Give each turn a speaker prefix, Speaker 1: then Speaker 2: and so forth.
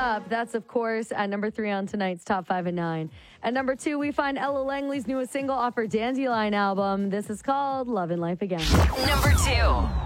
Speaker 1: Up. That's, of course, at number 3 on tonight's Top 5 and 9. At number 2, we find Ella Langley's newest single off her Dandelion album. This is called Lovin' Life Again.
Speaker 2: Number 2.